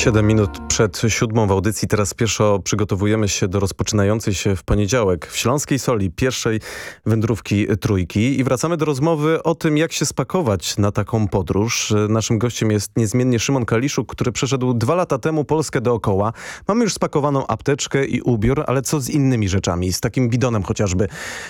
7 minut przed 7 w audycji. Teraz pieszo przygotowujemy się do rozpoczynającej się w poniedziałek w Śląskiej Soli pierwszej wędrówki Trójki i wracamy do rozmowy o tym, jak się spakować na taką podróż. Naszym gościem jest niezmiennie Szymon Kaliszuk, który przeszedł 2 lata temu Polskę dookoła. Mamy już spakowaną apteczkę i ubiór, ale co z innymi rzeczami? Z takim bidonem chociażby.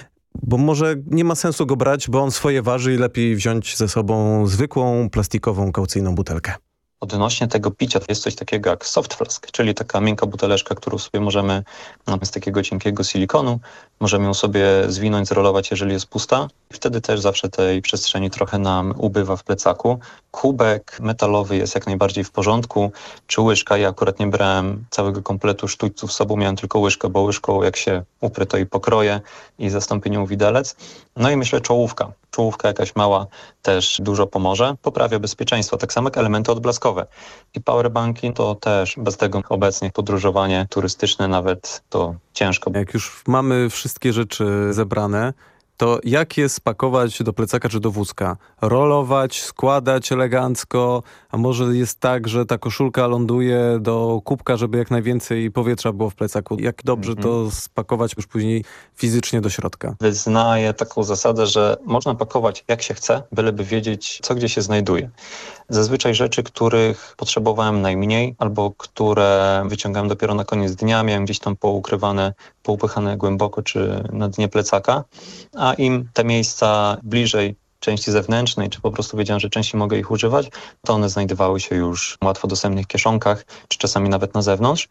Bo może nie ma sensu go brać, bo on swoje waży i lepiej wziąć ze sobą zwykłą, plastikową, kaucyjną butelkę. Odnośnie tego picia jest coś takiego jak soft flask, czyli taka miękka buteleczka, którą sobie możemy z takiego cienkiego silikonu, możemy ją sobie zwinąć, zrolować, jeżeli jest pusta. Wtedy też zawsze tej przestrzeni trochę nam ubywa w plecaku. Kubek metalowy jest jak najbardziej w porządku, czy łyżka. Ja akurat nie brałem całego kompletu sztućców z sobą, miałem tylko łyżkę, bo łyżką jak się uprę, to i pokroję i zastąpię nią widelec. No i myślę czołówka. Czołówka jakaś mała też dużo pomoże, poprawia bezpieczeństwo, tak samo jak elementy odblaskowe. I powerbanki to też bez tego obecnie podróżowanie turystyczne nawet to ciężko. Jak już mamy wszystkie rzeczy zebrane, to jak je spakować do plecaka czy do wózka? Rolować, składać elegancko, a może jest tak, że ta koszulka ląduje do kubka, żeby jak najwięcej powietrza było w plecaku. Jak dobrze to spakować już później fizycznie do środka? Wyznaję taką zasadę, że można pakować jak się chce, byleby wiedzieć, co gdzie się znajduje. Zazwyczaj rzeczy, których potrzebowałem najmniej albo które wyciągałem dopiero na koniec dnia, miałem gdzieś tam poukrywane, poupychane głęboko czy na dnie plecaka, a im te miejsca bliżej części zewnętrznej, czy po prostu wiedziałem, że częściej mogę ich używać, to one znajdowały się już w łatwo dostępnych kieszonkach, czy czasami nawet na zewnątrz.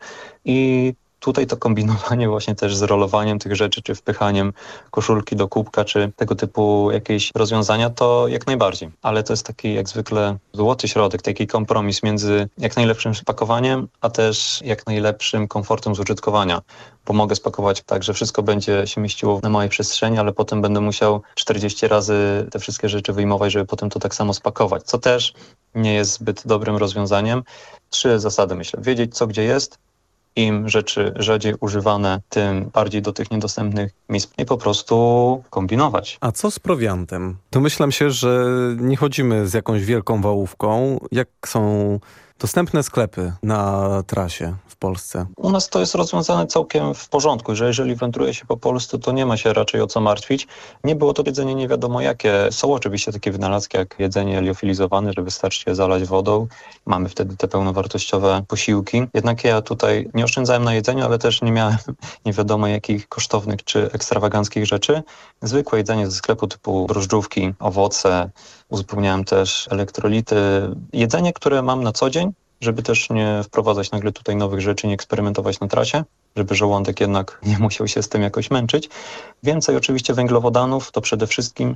I tutaj to kombinowanie właśnie też z rolowaniem tych rzeczy, czy wpychaniem koszulki do kubka, czy tego typu jakieś rozwiązania, to jak najbardziej. Ale to jest taki jak zwykle złoty środek, taki kompromis między jak najlepszym spakowaniem, a też jak najlepszym komfortem z użytkowania. Bo mogę spakować tak, że wszystko będzie się mieściło na małej przestrzeni, ale potem będę musiał 40 razy te wszystkie rzeczy wyjmować, żeby potem to tak samo spakować, co też nie jest zbyt dobrym rozwiązaniem. 3 zasady myślę. Wiedzieć co gdzie jest, im rzeczy rzadziej używane, tym bardziej do tych niedostępnych miejsc i po prostu kombinować. A co z prowiantem? Domyślam się, że nie chodzimy z jakąś wielką wałówką. Jak są dostępne sklepy na trasie w Polsce? U nas to jest rozwiązane całkiem w porządku, że jeżeli wędruje się po Polsce, to nie ma się raczej o co martwić. Nie było to jedzenie nie wiadomo jakie. Są oczywiście takie wynalazki jak jedzenie liofilizowane, że wystarczy je zalać wodą. Mamy wtedy te pełnowartościowe posiłki. Jednak ja tutaj nie oszczędzałem na jedzeniu, ale też nie miałem nie wiadomo jakich kosztownych czy ekstrawaganckich rzeczy. Zwykłe jedzenie ze sklepu typu drożdżówki, owoce. Uzupełniałem też elektrolity. Jedzenie, które mam na co dzień, żeby też nie wprowadzać nagle tutaj nowych rzeczy, nie eksperymentować na trasie, żeby żołądek jednak nie musiał się z tym jakoś męczyć. Więcej oczywiście węglowodanów, to przede wszystkim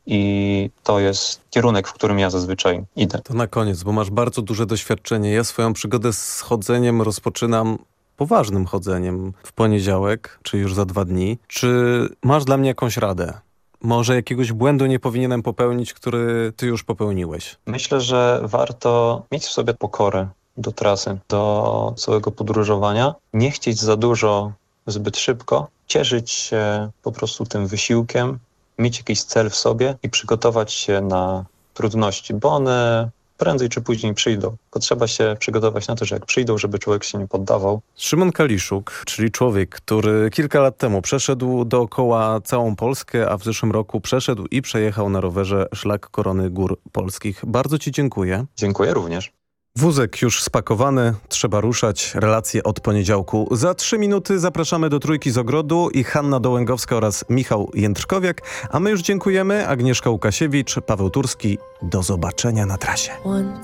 i to jest kierunek, w którym ja zazwyczaj idę. To na koniec, bo masz bardzo duże doświadczenie. Ja swoją przygodę z chodzeniem rozpoczynam poważnym chodzeniem w poniedziałek, czy już za 2 dni. Czy masz dla mnie jakąś radę? Może jakiegoś błędu nie powinienem popełnić, który ty już popełniłeś? Myślę, że warto mieć w sobie pokorę do trasy, do całego podróżowania. Nie chcieć za dużo zbyt szybko, cieszyć się po prostu tym wysiłkiem, mieć jakiś cel w sobie i przygotować się na trudności, bo one prędzej czy później przyjdą. Tylko trzeba się przygotować na to, że jak przyjdą, żeby człowiek się nie poddawał. Szymon Kaliszuk, czyli człowiek, który kilka lat temu przeszedł dookoła całą Polskę, a w zeszłym roku przeszedł i przejechał na rowerze szlak Korony Gór Polskich. Bardzo ci dziękuję. Dziękuję również. Wózek już spakowany, trzeba ruszać. Relacje od poniedziałku. Za 3 minuty zapraszamy do Trójki z Ogrodu i Hanna Dołęgowska oraz Michał Jędrkowiak. A my już dziękujemy. Agnieszka Łukasiewicz, Paweł Turski. Do zobaczenia na trasie.